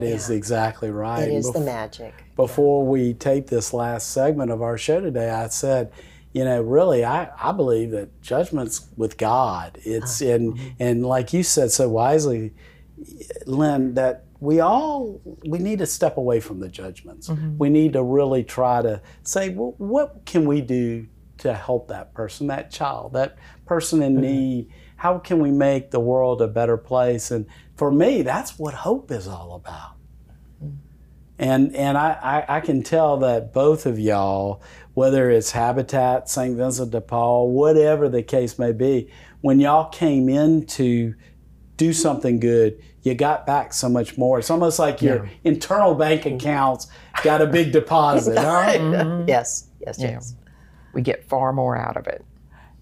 is exactly right. It is the magic. Before we tape this last segment of our show today, I said, really, I believe that judgment's with God. It's and like you said so wisely, Lynn, that we need to step away from the judgments. We need to really try to say, well, what can we do to help that person, that child, that person in need? How can we make the world a better place? And for me, that's what hope is all about. And I can tell that both of y'all, whether it's Habitat, St. Vincent de Paul, whatever the case may be, when y'all came in to do something good, you got back so much more. It's almost like your internal bank accounts got a big deposit. Huh? Yes. We get far more out of it.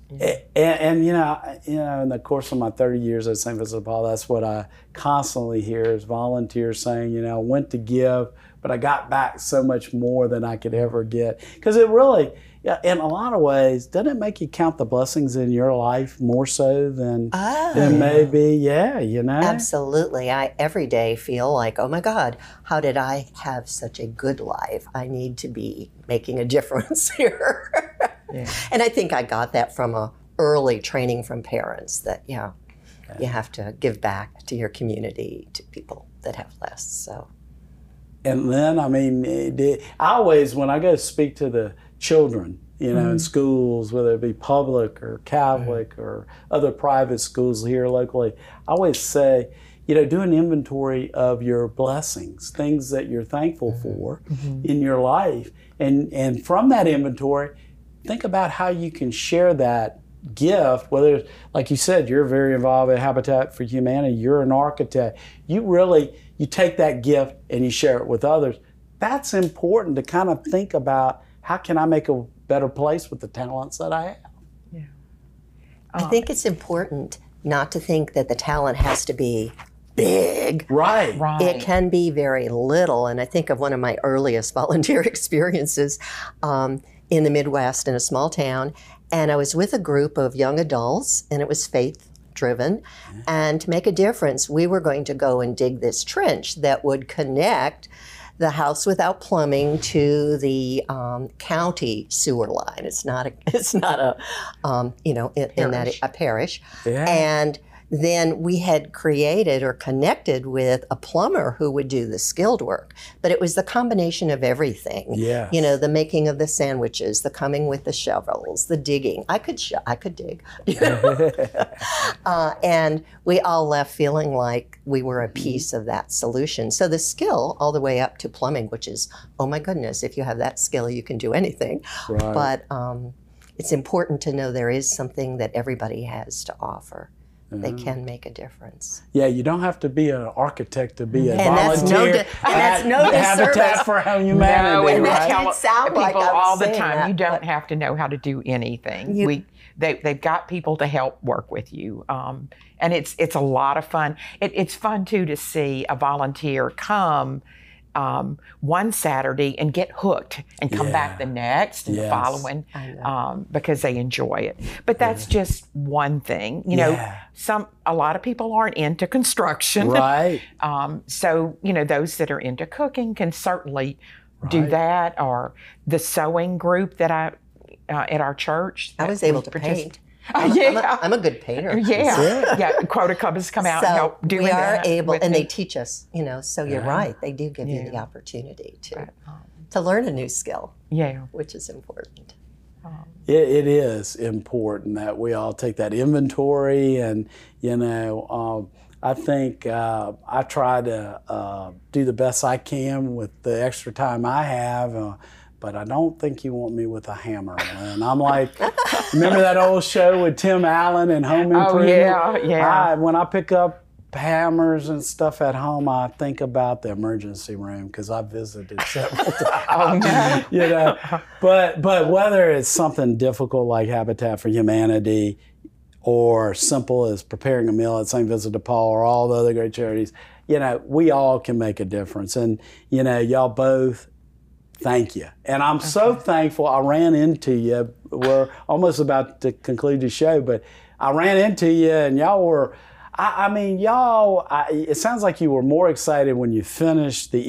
And in the course of my 30 years at St. Vincent de Paul, that's what I constantly hear is volunteers saying, I went to give, but I got back so much more than I could ever get. Because it really, in a lot of ways, doesn't it make you count the blessings in your life more so than maybe, Absolutely. I every day feel like, oh my God, how did I have such a good life? I need to be making a difference here. And I think I got that from a early training from parents that, you have to give back to your community, to people that have less. So. And then, I always, when I go speak to the children, in schools, whether it be public or Catholic or other private schools here locally, I always say, do an inventory of your blessings, things that you're thankful for in your life. And from that inventory, think about how you can share that gift, whether, like you said, you're very involved in Habitat for Humanity, you're an architect, you take that gift and you share it with others. That's important to kind of think about, how can I make a better place with the talents that I have? Yeah. I think it's important not to think that the talent has to be big. Right. It can be very little. And I think of one of my earliest volunteer experiences in the Midwest in a small town. And I was with a group of young adults, and it was faith-driven. And to make a difference, we were going to go and dig this trench that would connect the house without plumbing to the county sewer line. It's not a parish. Yeah. And then we had created or connected with a plumber who would do the skilled work. But it was the combination of everything. Yes. The making of the sandwiches, the coming with the shovels, the digging. I could dig. And we all left feeling like we were a piece of that solution. So the skill all the way up to plumbing, which is, oh my goodness, if you have that skill, you can do anything. Right. But it's important to know there is something that everybody has to offer. They can make a difference. Yeah, you don't have to be an architect to be a volunteer. That's no Habitat for Humanity. No, and we Right? tell It sound people like I'm all the saying time, that, you don't but- have to know how to do anything. They've got people to help work with you, and it's a lot of fun. It's fun too to see a volunteer come one Saturday and get hooked and come back the next and the following because they enjoy it. But that's just one thing. A lot of people aren't into construction. Right. So, those that are into cooking can certainly do that, or the sewing group that at our church. I was able to paint. I'm I'm a good painter. Quota Cubs come out So and help doing we are that. able, with and me. they teach us, so you're right. They do give you the opportunity to learn a new skill, which is important. It is important that we all take that inventory, and I think I try to do the best I can with the extra time I have. But I don't think you want me with a hammer. And I'm like, remember that old show with Tim Allen and Home Improvement? Yeah. When I pick up hammers and stuff at home, I think about the emergency room because I visited several times. But whether it's something difficult like Habitat for Humanity, or simple as preparing a meal at St. Vincent de Paul, or all the other great charities, we all can make a difference. And y'all both. Thank you. And I'm so thankful I ran into you. We're almost about to conclude the show, but I ran into you and y'all were, I mean, y'all, it sounds like you were more excited when you finished the